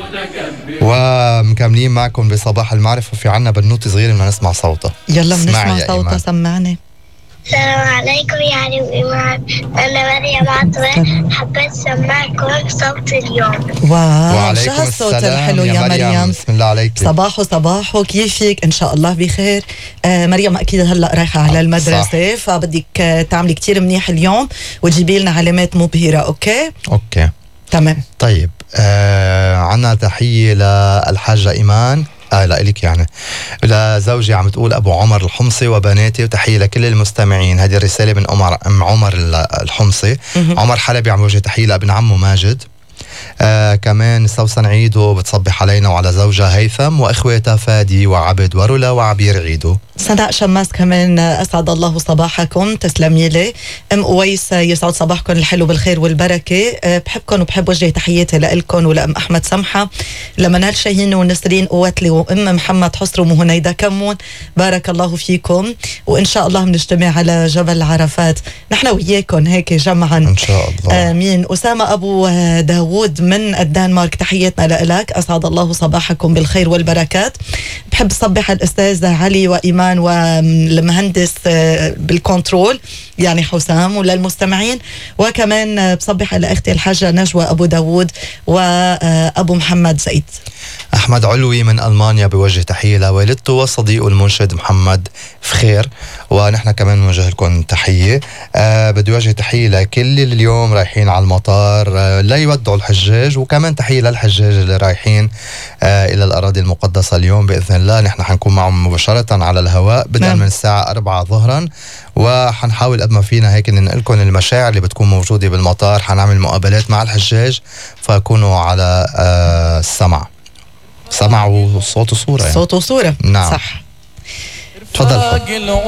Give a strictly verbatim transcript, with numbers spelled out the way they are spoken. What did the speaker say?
ومكملين معكم بصباح المعرفة. في عنا بنوتي صغيرة بدنا نسمع صوتها. يلا بنسمع صوتها، سمعني. السلام عليكم يا علي وإيمان، أنا مريم عطوة، حبيت سمعكم صوت اليوم. واو، شو هالصوت الحلو يا مريم, مريم. بسم الله عليك. صباحو صباحو، كيفك؟ إن شاء الله بخير. آه مريم أكيد هلأ رايحة على المدرسة، صح. فبدك آه تعملي كتير منيح اليوم وتجيبي لنا علامات مبهرة. أوكي أوكي تمام. طيب آه عنا تحية للحاجة إيمان، آه لا إليك يعني، لزوجي عم تقول أبو عمر الحمصي وبناتي، وتحية لكل المستمعين. هذه الرسالة من عمر أم عمر الحمصي. عمر حلبي عم وجه تحية لابن عمه ماجد. آه كمان سوسن عيدو بتصبح علينا وعلى زوجها هيثم وإخواتها فادي وعبد ورولا وعبير عيدو. سناء شماس كمان أسعد الله صباحكم، تسلمي لي. أم أويس يسعد صباحكم الحلو بالخير والبركة. أه بحبكم وبحب وجه تحياتي لإلكم ولأم أحمد سمحة، لمنال شاهين ونسرين قوتلي وأم محمد حصرم وهنيدا كمون، بارك الله فيكم. وإن شاء الله بنجتمع على جبل عرفات نحن وياكم هيك جمعا إن شاء الله. آمين. أسامة أبو داوود من الدنمارك، تحياتنا لإلك، أسعد الله صباحكم بالخير والبركات. بحب صبح الأستاذ علي وإيمان والمهندس بالكنترول يعني حسام وللمستمعين، وكمان بصبح على أختي الحاجة نجوى أبو داوود وأبو محمد زيد. أحمد علوي من ألمانيا بوجه تحية لوالدته وصديقه المنشد محمد فخير، ونحن كمان بنوجه لكم تحية. أه بدي وجه تحية لكل اللي اليوم رايحين على المطار أه لا يودعوا الحجاج، وكمان تحية للحجاج اللي رايحين أه إلى الأراضي المقدسة اليوم بإذن الله. نحن حنكون معهم مباشرة على الهواء بدءا من الساعة أربعة ظهرا، وحنحاول قد ما فينا هيك ننقلكم المشاعر اللي بتكون موجودة بالمطار. حنعمل مقابلات مع الحجاج فكونوا على أه السمع، سمع وصوت وصورة يعني. صوت وصورة، نعم. صح. تفضل.